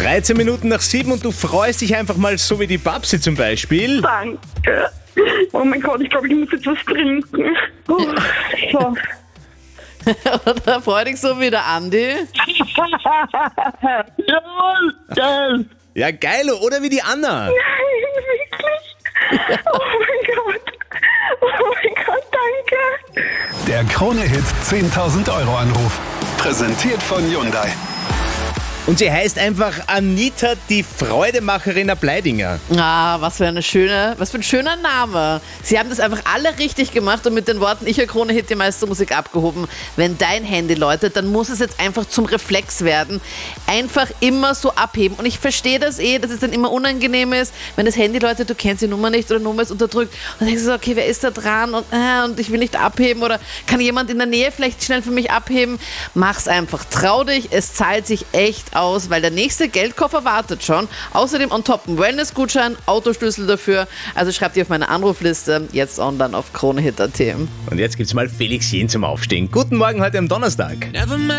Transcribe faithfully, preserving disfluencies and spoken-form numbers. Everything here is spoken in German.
dreizehn Minuten nach sieben und du freust dich einfach mal so wie die Babsi zum Beispiel. Danke. Oh mein Gott, ich glaube, ich muss jetzt was trinken. Oh, so. Oder freu dich so wie der Andi? Jawohl, geil. Ja, geil, oder wie die Anna. Nein, wirklich. Oh mein Gott. Oh mein Gott, danke. Der Krone-Hit zehntausend Euro Anruf. Präsentiert von Hyundai. Und sie heißt einfach Anita, die Freudemacherin der Bleidinger. Ah, was für eine schöne, was für ein schöner Name. Sie haben das einfach alle richtig gemacht und mit den Worten, ich höre Krone-Hit, die meiste Musik abgehoben. Wenn dein Handy läutet, dann muss es jetzt einfach zum Reflex werden. Einfach immer so abheben. Und ich verstehe das eh, dass es dann immer unangenehm ist, wenn das Handy läutet, du kennst die Nummer nicht oder die Nummer ist unterdrückt. Und dann denkst du so, okay, wer ist da dran? Und, äh, und ich will nicht abheben oder kann jemand in der Nähe vielleicht schnell für mich abheben? Mach's einfach. Trau dich, es zahlt sich echt aus, weil der nächste Geldkoffer wartet schon. Außerdem on top ein Wellness-Gutschein, Autoschlüssel dafür. Also schreibt ihr auf meine Anrufliste, jetzt online auf kronehit punkt at. Und jetzt gibt's mal Felix Jen zum Aufstehen. Guten Morgen heute am Donnerstag.